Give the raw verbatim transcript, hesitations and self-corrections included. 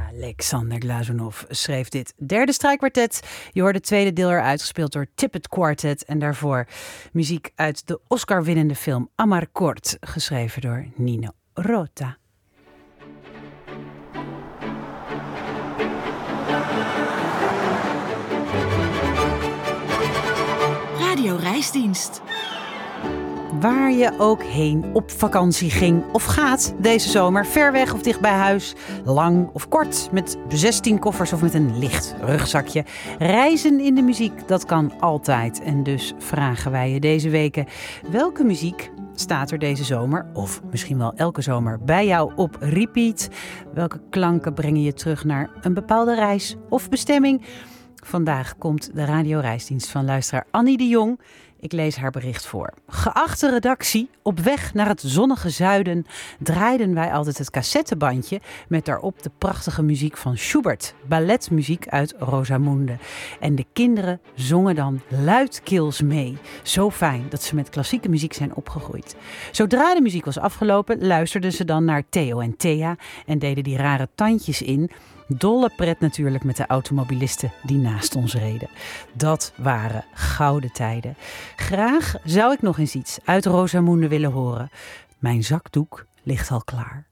Alexander Glazunov schreef dit derde strijkkwartet. Je hoort het tweede deel eruit, gespeeld door Tippett Quartet. En daarvoor muziek uit de Oscar-winnende film Amarcord, geschreven door Nino Rota. Radio Reisdienst. Waar je ook heen op vakantie ging of gaat deze zomer, ver weg of dicht bij huis, lang of kort, met zestien koffers of met een licht rugzakje. Reizen in de muziek, dat kan altijd. En dus vragen wij je deze weken, welke muziek staat er deze zomer, of misschien wel elke zomer, bij jou op repeat? Welke klanken brengen je terug naar een bepaalde reis of bestemming? Vandaag komt de Radio Reisdienst van luisteraar Annie de Jong. Ik lees haar bericht voor. Geachte redactie, op weg naar het zonnige zuiden draaiden wij altijd het cassettebandje met daarop de prachtige muziek van Schubert, balletmuziek uit Rosamunde. En de kinderen zongen dan luidkeels mee. Zo fijn dat ze met klassieke muziek zijn opgegroeid. Zodra de muziek was afgelopen, luisterden ze dan naar Theo en Thea en deden die rare tandjes in. Dolle pret natuurlijk met de automobilisten die naast ons reden. Dat waren gouden tijden. Graag zou ik nog eens iets uit Rosamunde willen horen. Mijn zakdoek ligt al klaar.